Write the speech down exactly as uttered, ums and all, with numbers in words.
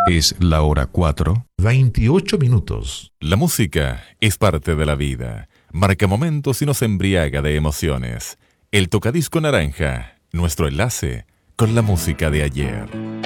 Es la hora cuatro. veintiocho minutos. La música es parte de la vida. Marca momentos y nos embriaga de emociones. El Tocadisco Naranja, nuestro enlace con la música de ayer.